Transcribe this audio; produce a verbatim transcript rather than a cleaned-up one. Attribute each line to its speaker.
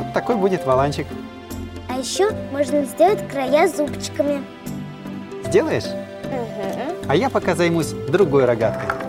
Speaker 1: Вот такой будет валанчик.
Speaker 2: А еще можно сделать края зубчиками.
Speaker 1: Сделаешь?
Speaker 2: Угу.
Speaker 1: А я пока займусь другой рогаткой.